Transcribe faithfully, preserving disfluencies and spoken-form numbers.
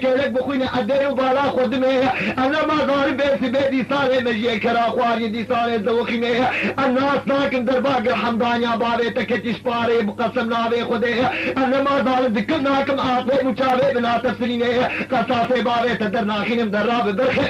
كيلك بخويني عدي وبالا خدمي انا ما ظالم بيتي بيتي صار مجي كرا خواري دي صار دوخيني الناس لكن درباق الحمدان يا بابي تكتش باري بقسم نابي خدي انا ما ظالم ذكرناكم عاطي مشابه بنا تفسريني قصاصي بابي تدرنا خيني مدراب برخي